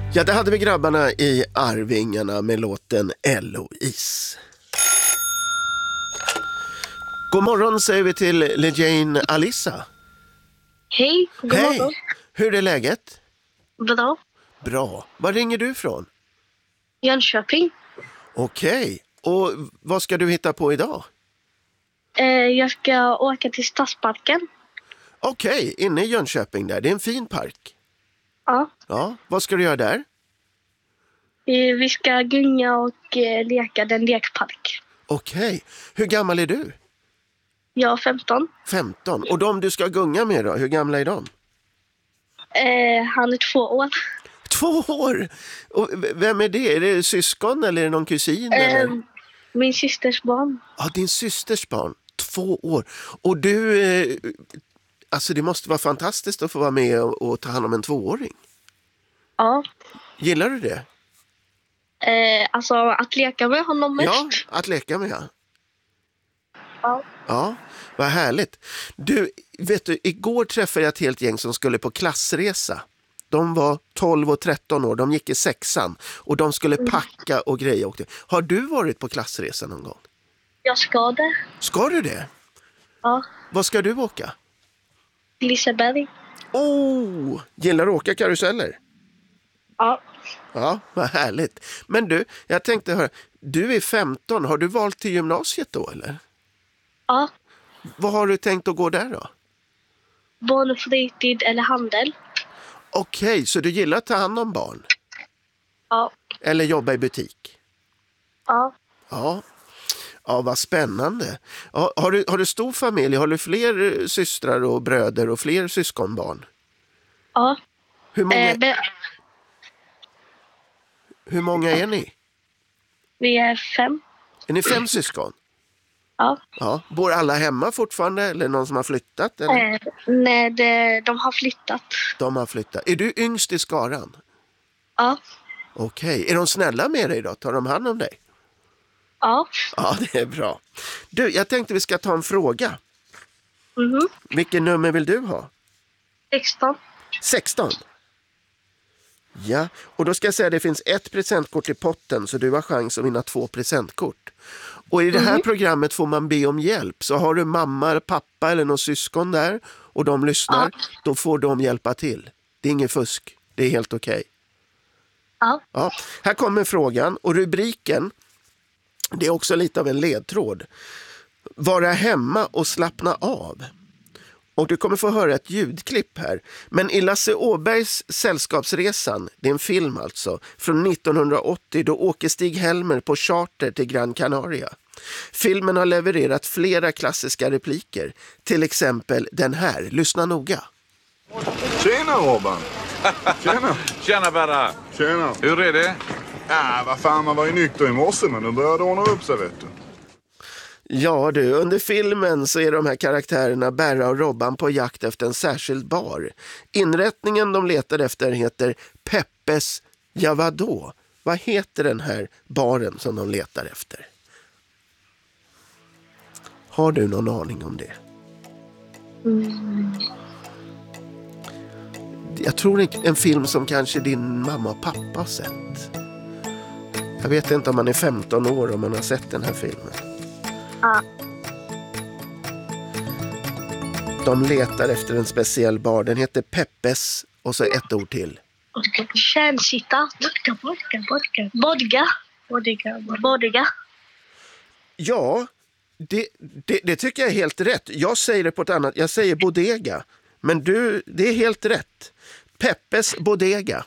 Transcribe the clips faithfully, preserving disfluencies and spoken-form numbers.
Ja, det hade vi grabbarna i Arvingarna med låten Eloise. God morgon säger vi till Lejane Alissa. Hej, god Hej, morgon. hur är läget? Bra. Bra. Var ringer du från? Jönköping. Okej, och vad ska du hitta på idag? Eh, jag ska åka till Stadsparken. Okej, inne i Jönköping där. Det är en fin park. Ja. Ja, vad ska du göra där? Eh, vi ska gunga och eh, leka den lekpark. Okej, hur gammal är du? Jag är femton. femton. Och de du ska gunga med då, hur gamla är de? Eh, han är två år. Två år! Och v- vem är det? Är det syskon eller är det någon kusin? Eh, Eller? min systers barn. Ja, din systers barn. Två år. Och du, eh, alltså det måste vara fantastiskt att få vara med och, och ta hand om en tvååring. Ja. Gillar du det? Eh, alltså att leka med honom mest. Ja, att leka med. Ja. Ja. Ja, vad härligt. Du, vet du, igår träffade jag ett helt gäng som skulle på klassresa. De var tolv och tretton år, de gick i sexan och de skulle packa och grejer. Har du varit på klassresa någon gång? Jag ska det. Ska du det? Ja. Vad ska du åka? Liseberg. Oh, gillar du att åka karuseller? Ja. Ja, vad härligt. Men du, jag tänkte höra, du är femton, har du valt till gymnasiet då eller? Ja. Vad har du tänkt att gå där då? Barn och fritid eller handel. Okej, så du gillar att ta hand om barn? Ja. Eller jobba i butik? Ja. Ja, ja vad spännande. Ja, har, du, har du stor familj? Har du fler systrar och bröder och fler syskonbarn? Ja. Hur många, Eh, be- hur många är ni? vi är fem. Är ni fem syskon? Ja. Ja. Bor alla hemma fortfarande eller någon som har flyttat? Eller? Eh, nej, det, de har flyttat. De har flyttat. Är du yngst i skaran? Ja. Okej, är de snälla med dig då? Tar de hand om dig? Ja. Ja, det är bra. Du, jag tänkte vi ska ta en fråga. Mhm. Vilken nummer vill du ha? sexton. sexton. Ja, och då ska jag säga att det finns ett presentkort i potten så du har chans att vinna två presentkort. Och i det här programmet får man be om hjälp. Så har du mamma eller pappa eller någon syskon där och de lyssnar, Ja. då får de hjälpa till. Det är ingen fusk, det är helt okej. Ja. Ja, här kommer frågan och rubriken, det är också lite av en ledtråd. Vara hemma och slappna av. Och du kommer få höra ett ljudklipp här. Men i Lasse Åbergs Sällskapsresan, det är en film alltså, från nittonhundraåttio, då åker Stig-Helmer på charter till Gran Canaria. Filmen har levererat flera klassiska repliker. Till exempel den här, lyssna noga. Tjena Robban! Tjena! Tjena Berra! Tjena! Hur är det? Ja, vad fan, man var ju nykter i morse men nu började det ordna upp sig, vet du. Ja du, under filmen så är de här karaktärerna Berra och Robban på jakt efter en särskild bar. Inrättningen de letar efter heter Peppes, ja vadå? Vad heter den här baren som de letar efter? Har du någon aning om det? Mm. Jag tror en, en film som kanske din mamma och pappa har sett. Jag vet inte om man är femton år om man har sett den här filmen. Ja. De letar efter en speciell bar. Den heter Peppes och så ett ord till. Kärnsitta. Vodka, vodka, vodka. Bodga. Bodga. Bodga. Ja, det, det, det tycker jag är helt rätt. Jag säger det på ett annat. Jag säger bodega. Men du, det är helt rätt. Peppes bodega.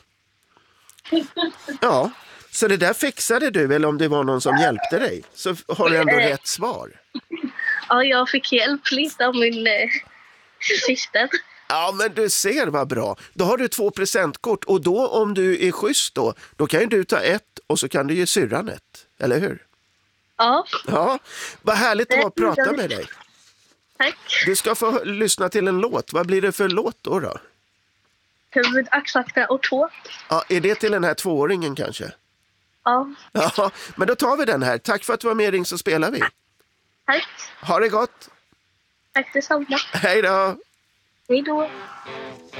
Ja, så det där fixade du, eller om det var någon som hjälpte dig. Så har du ändå rätt svar. Ja, jag fick hjälp lite av min eh, syster. Ja, men du ser vad bra. Då har du två presentkort och då om du är schysst då, då kan ju du ta ett och så kan du ge syrran ett. Eller hur? Ja, Ja, vad härligt att vara prata med dig. tack. Du ska få lyssna till en låt. Vad blir det för låt då då? Huvud, axakta och tå. Ja, är det till den här tvååringen kanske? Ja, Ja, men då tar vi den här. Tack för att du var med, Ring så spelar vi. tack. Ha det gott. Tack detsamma. Hej då. Hej då.